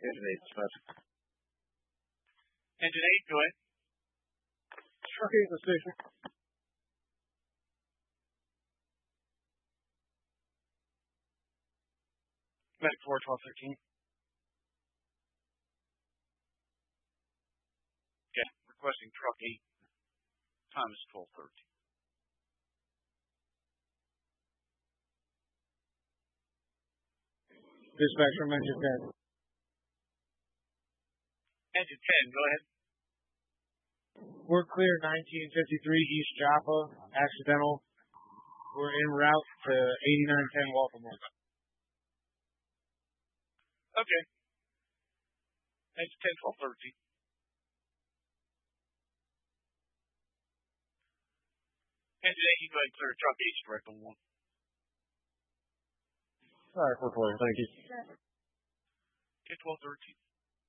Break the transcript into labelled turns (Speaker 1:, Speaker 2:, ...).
Speaker 1: Engine 8 dispatch.
Speaker 2: Engine 8, go ahead.
Speaker 1: Truck 8 in the station.
Speaker 2: Medic 4, 1213. Okay, requesting truck 8. Time is 12:13.
Speaker 1: Dispatch from Engine 10.
Speaker 2: Engine 10, go ahead.
Speaker 1: We're clear 1953 East Joppa. Accidental. We're en route to 8910 Baltimore.
Speaker 2: Okay. Engine 10, 1213. Engine 8, you go ahead and clear truck 8 direct on 1.
Speaker 1: All right, 440. Thank you.
Speaker 2: Okay, 1213.